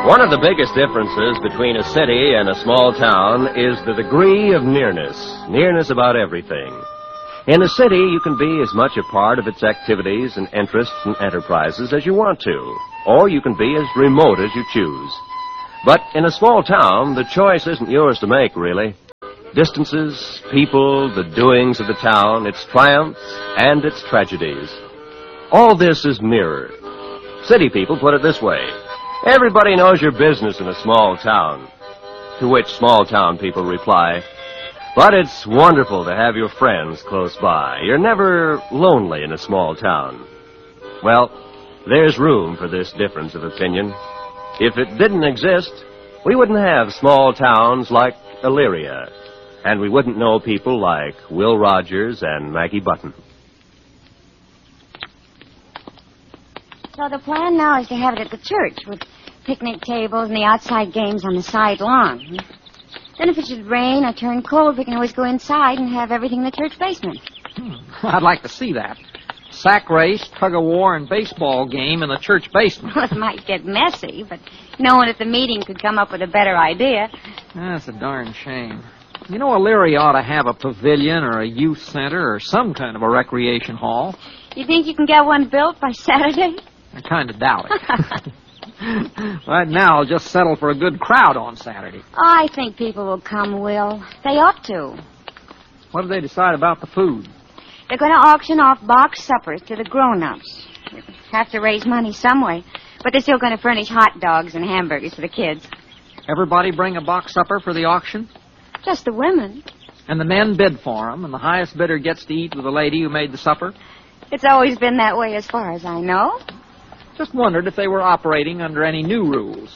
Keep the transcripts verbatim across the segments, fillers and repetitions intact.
One of the biggest differences between a city and a small town is the degree of nearness. Nearness about everything. In a city, you can be as much a part of its activities and interests and enterprises as you want to, or you can be as remote as you choose. But in a small town, the choice isn't yours to make, really. Distances, people, the doings of the town, its triumphs and its tragedies. All this is mirrored. City people put it this way. Everybody knows your business in a small town. To which small town people reply, but it's wonderful to have your friends close by. You're never lonely in a small town. Well, there's room for this difference of opinion. If it didn't exist, we wouldn't have small towns like Elyria, and we wouldn't know people like Will Rogers and Maggie Button. So the plan now is to have it at the church with picnic tables and the outside games on the side lawn. Then if it should rain or turn cold, we can always go inside and have everything in the church basement. Hmm. I'd like to see that. Sack race, tug-of-war, and baseball game in the church basement. Well, it might get messy, but no one at the meeting could come up with a better idea. That's a darn shame. You know, Elyria ought to have a pavilion or a youth center or some kind of a recreation hall. You think you can get one built by Saturday? I kind of doubt it. Right now, I'll just settle for a good crowd on Saturday. I think people will come, Will. They ought to. What do they decide about the food? They're going to auction off box suppers to the grown-ups. Have to raise money some way, but they're still going to furnish hot dogs and hamburgers for the kids. Everybody bring a box supper for the auction? Just the women. And the men bid for them, and the highest bidder gets to eat with the lady who made the supper? It's always been that way as far as I know. Just wondered if they were operating under any new rules.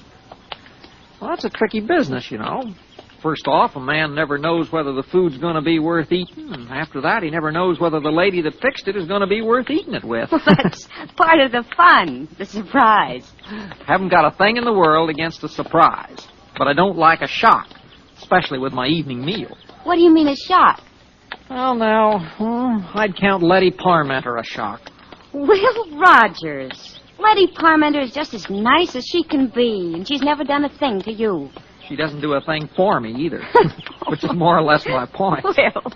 Well, that's a tricky business, you know. First off, a man never knows whether the food's going to be worth eating, and after that, he never knows whether the lady that fixed it is going to be worth eating it with. Well, that's part of the fun, the surprise. Haven't got a thing in the world against a surprise, but I don't like a shock, especially with my evening meal. What do you mean a shock? Well, now, well, I'd count Letty Parmenter a shock. Will Rogers. Letty Parmenter is just as nice as she can be, and she's never done a thing to you. She doesn't do a thing for me, either, which is more or less my point. Will.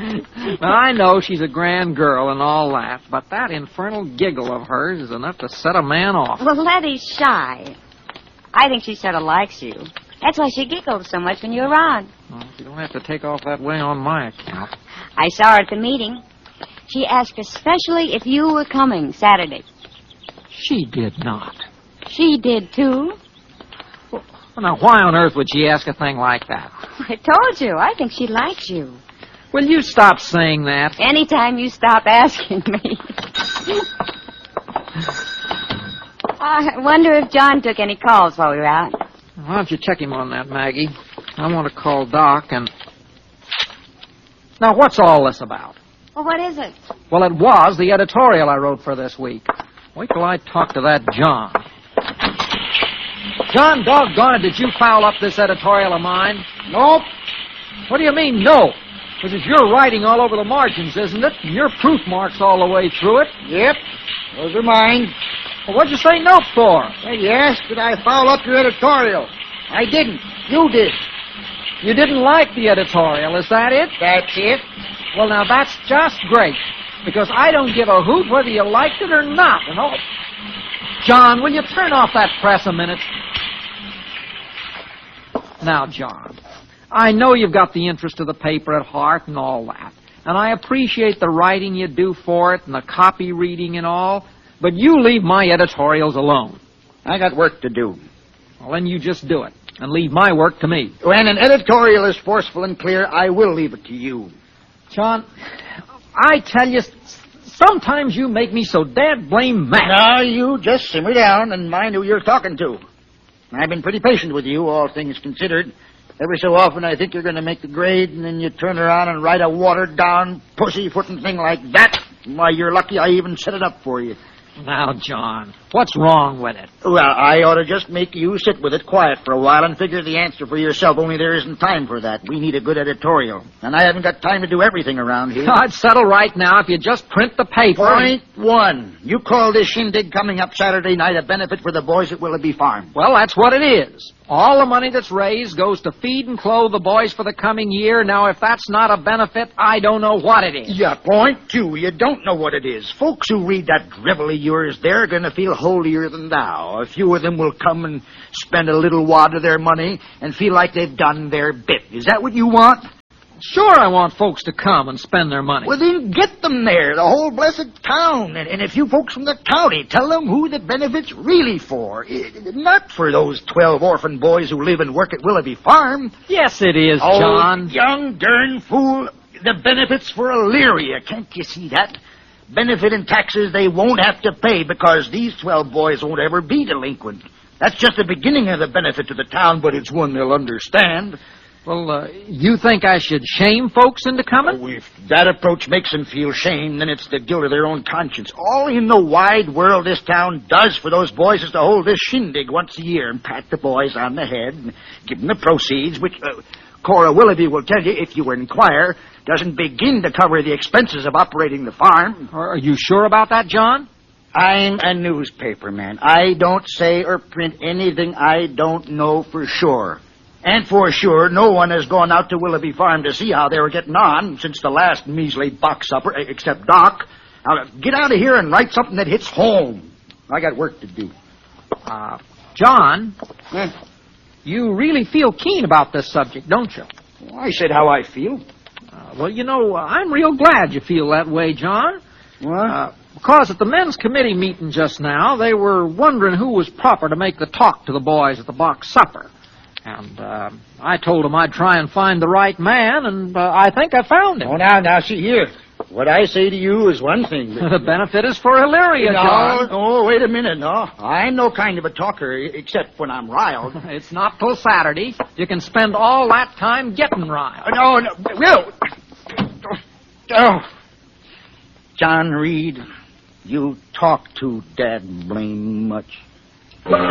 Now, I know she's a grand girl and all that, but that infernal giggle of hers is enough to set a man off. Well, Letty's shy. I think she sort of likes you. That's why she giggles so much when you're around. Well, you don't have to take off that way on my account. I saw her at the meeting. She asked especially if you were coming Saturday. She did not. She did, too. Well, now, why on earth would she ask a thing like that? I told you. I think she likes you. Will you stop saying that? Anytime you stop asking me. I wonder if John took any calls while we were out. Why don't you check him on that, Maggie? I want to call Doc and... Now, what's all this about? Well, what is it? Well, it was the editorial I wrote for this week. Wait till I talk to that John. John, doggone it, did you foul up this editorial of mine? Nope. What do you mean, no? Because it's your writing all over the margins, isn't it? And your proof marks all the way through it. Yep. Those are mine. Well, what'd you say no for? Well, you asked did I foul up your editorial. I didn't. You did. You didn't like the editorial, is that it? That's it. Well, now, that's just great. Because I don't give a hoot whether you liked it or not. And all... John, will you turn off that press a minute? Now, John, I know you've got the interest of the paper at heart and all that. And I appreciate the writing you do for it and the copy reading and all. But you leave my editorials alone. I got work to do. Well, then you just do it. And leave my work to me. When an editorial is forceful and clear, I will leave it to you. John, I tell you, sometimes you make me so dad blame mad. Now, you just simmer down and mind who you're talking to. I've been pretty patient with you, all things considered. Every so often I think you're going to make the grade, and then you turn around and write a watered-down, pussyfooting thing like that. Why, you're lucky I even set it up for you. Now, John, what's wrong with it? Well, I ought to just make you sit with it quiet for a while and figure the answer for yourself, only there isn't time for that. We need a good editorial, and I haven't got time to do everything around here. I'd settle right now if you just print the paper. Point one. You call this shindig coming up Saturday night a benefit for the boys at Willoughby Farm. Well, that's what it is. All the money that's raised goes to feed and clothe the boys for the coming year. Now, if that's not a benefit, I don't know what it is. Yeah, point two. You don't know what it is. Folks who read that drivel of yours, they're going to feel holier than thou. A few of them will come and spend a little wad of their money and feel like they've done their bit. Is that what you want? Sure, I want folks to come and spend their money. Well, then get them there, the whole blessed town. And, and a few folks from the county, tell them who the benefit's really for. It, not for those twelve orphan boys who live and work at Willoughby Farm. Yes, it is, Oh, John. young darn fool. The benefit's for Elyria. Can't you see that? Benefit and taxes they won't have to pay because these twelve boys won't ever be delinquent. That's just the beginning of the benefit to the town, but it's one they'll understand. Well, uh, you think I should shame folks into coming? Oh, if that approach makes them feel shame, then it's the guilt of their own conscience. All in the wide world this town does for those boys is to hold this shindig once a year and pat the boys on the head and give them the proceeds, which uh, Cora Willoughby will tell you, if you inquire, doesn't begin to cover the expenses of operating the farm. Are you sure about that, John? I'm a newspaper man. I don't say or print anything I don't know for sure. And for sure, no one has gone out to Willoughby Farm to see how they were getting on since the last measly box supper, except Doc. Now, get out of here and write something that hits home. I got work to do. Uh, John, Eh? you really feel keen about this subject, don't you? Well, I said how I feel. Uh, well, you know, I'm real glad you feel that way, John. What? Uh, because at the men's committee meeting just now, they were wondering who was proper to make the talk to the boys at the box supper. And uh, I told them I'd try and find the right man, and uh, I think I found him. Oh, now, now, see here. What I say to you is one thing. But... The benefit is for Elyria, no, John. oh, wait a minute, no. I'm no kind of a talker, except when I'm riled. It's not till Saturday. You can spend all that time getting riled. No, no, Will! Oh. John Reed, you talk too dad blame much.